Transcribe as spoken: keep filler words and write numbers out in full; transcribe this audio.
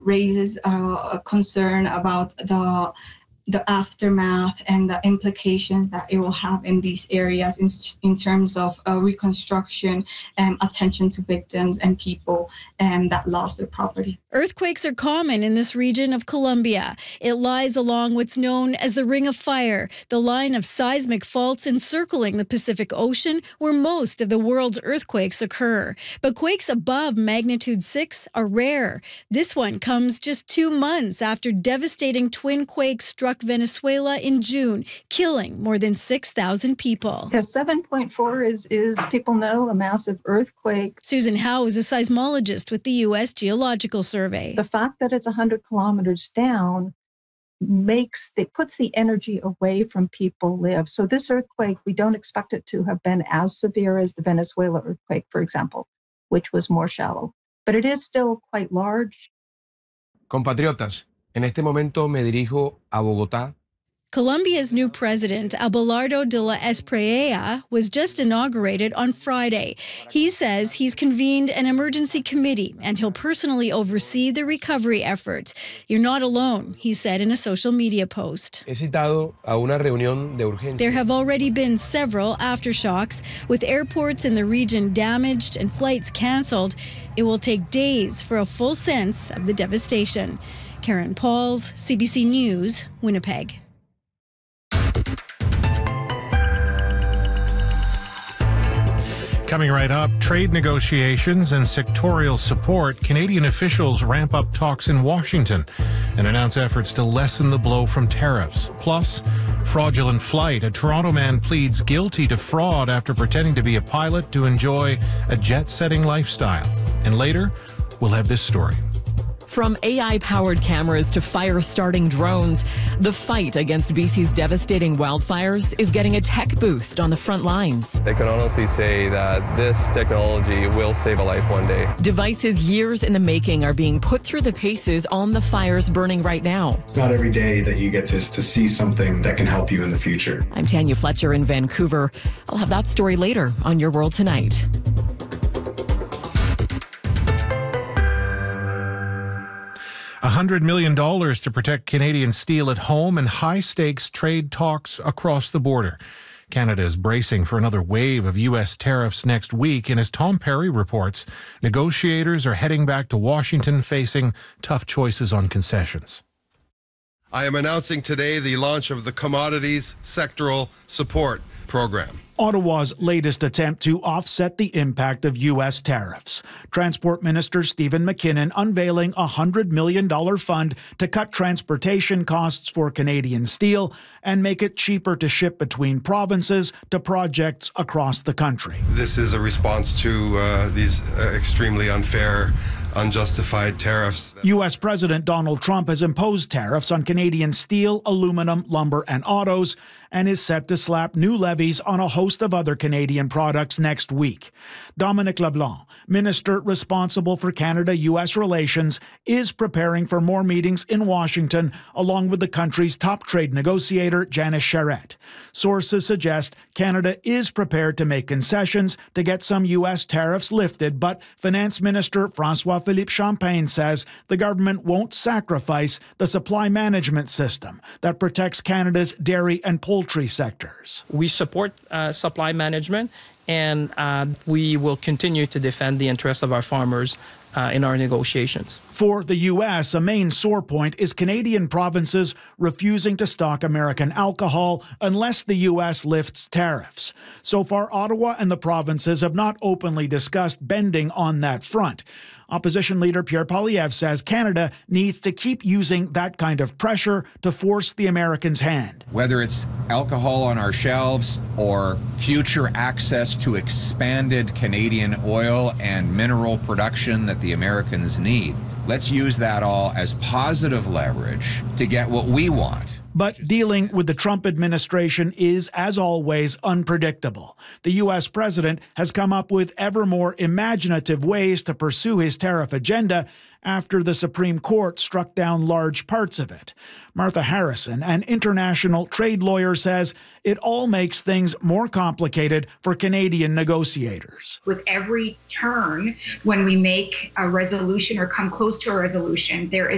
raises uh, a concern about the the aftermath and the implications that it will have in these areas in, in terms of uh, reconstruction and attention to victims and people um, that lost their property. Earthquakes are common in this region of Colombia. It lies along what's known as the Ring of Fire, the line of seismic faults encircling the Pacific Ocean where most of the world's earthquakes occur. But quakes above magnitude six are rare. This one comes just two months after devastating twin quakes struck Venezuela in June, killing more than six thousand people. Yeah, seven point four is, is, people know, a massive earthquake. Susan Howe is a seismologist with the U S Geological Survey. The fact that it's one hundred kilometers down makes, it puts the energy away from people live. So this earthquake, we don't expect it to have been as severe as the Venezuela earthquake, for example, which was more shallow. But it is still quite large. Compatriotas, en este momento me dirijo a Bogotá. Colombia's new president, Abelardo de la Espriella, was just inaugurated on Friday. He says he's convened an emergency committee and he'll personally oversee the recovery efforts. You're not alone, he said in a social media post. He citado a una reunión de urgencia. There have already been several aftershocks, with airports in the region damaged and flights canceled. It will take days for a full sense of the devastation. Karen Pauls, C B C News, Winnipeg. Coming right up, trade negotiations and sectorial support. Canadian officials ramp up talks in Washington and announce efforts to lessen the blow from tariffs. Plus, fraudulent flight. A Toronto man pleads guilty to fraud after pretending to be a pilot to enjoy a jet-setting lifestyle. And later, we'll have this story. From A I-powered cameras to fire-starting drones, the fight against B C's devastating wildfires is getting a tech boost on the front lines. I can honestly say that this technology will save a life one day. Devices years in the making are being put through the paces on the fires burning right now. It's not every day that you get to, to see something that can help you in the future. I'm Tanya Fletcher in Vancouver. I'll have that story later on Your World Tonight. one hundred million dollars to protect Canadian steel at home and high-stakes trade talks across the border. Canada is bracing for another wave of U S tariffs next week, and as Tom Perry reports, negotiators are heading back to Washington facing tough choices on concessions. I am announcing today the launch of the Commodities Sectoral Support Program. Ottawa's latest attempt to offset the impact of U S tariffs. Transport Minister Stephen McKinnon unveiling a one hundred million dollars fund to cut transportation costs for Canadian steel and make it cheaper to ship between provinces to projects across the country. This is a response to uh, these uh, extremely unfair, unjustified tariffs. U S President Donald Trump has imposed tariffs on Canadian steel, aluminum, lumber, and autos, and is set to slap new levies on a host of other Canadian products next week. Dominic LeBlanc, minister responsible for Canada-U S relations, is preparing for more meetings in Washington, along with the country's top trade negotiator, Janice Charette. Sources suggest Canada is prepared to make concessions to get some U S tariffs lifted, but Finance Minister François-Philippe Champagne says the government won't sacrifice the supply management system that protects Canada's dairy and poultry sectors. We support uh, supply management, and uh, we will continue to defend the interests of our farmers uh, in our negotiations. For the U S, a main sore point is Canadian provinces refusing to stock American alcohol unless the U S lifts tariffs. So far, Ottawa and the provinces have not openly discussed bending on that front. Opposition leader Pierre Poilievre says Canada needs to keep using that kind of pressure to force the Americans' hand. Whether it's alcohol on our shelves or future access to expanded Canadian oil and mineral production that the Americans need, let's use that all as positive leverage to get what we want. But dealing with the Trump administration is, as always, unpredictable. The U S president has come up with ever more imaginative ways to pursue his tariff agenda after the Supreme Court struck down large parts of it. Martha Harrison, an international trade lawyer, says it all makes things more complicated for Canadian negotiators. With every turn, when we make a resolution or come close to a resolution, there is